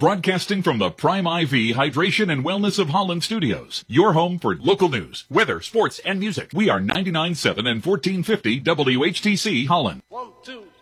Broadcasting from the Prime IV Hydration and Wellness of Holland studios. Your home for local news, weather, sports, and music. We are 99.7 and 1450 WHTC Holland. 1, 2,